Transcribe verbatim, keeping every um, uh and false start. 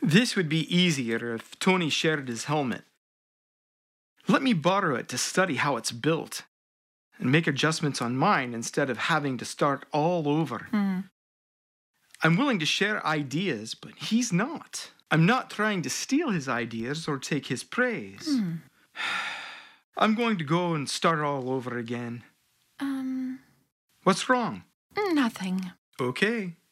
This would be easier if Tony shared his helmet. Let me borrow it to study how it's built and make adjustments on mine instead of having to start all over. Hmm. I'm willing to share ideas, but he's not. I'm not trying to steal his ideas or take his praise. Hmm. I'm going to go and start all over again. Um, What's wrong? nothing. Okay.